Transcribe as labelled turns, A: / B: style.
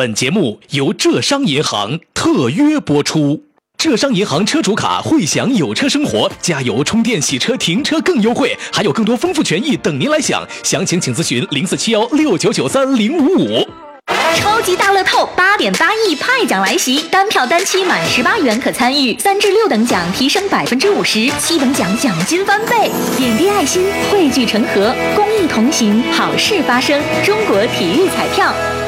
A: 本节目由浙商银行特约播出。浙商银行车主卡会享有车生活，加油、充电、洗车、停车更优惠，还有更多丰富权益等您来享。详情请咨询047169930555。
B: 超级大乐透8.8亿派奖来袭，单票单期满18元可参与，3至6等奖提升50%，7等奖奖金翻倍。点滴爱心，汇聚成河，公益同行，好事发生。中国体育彩票。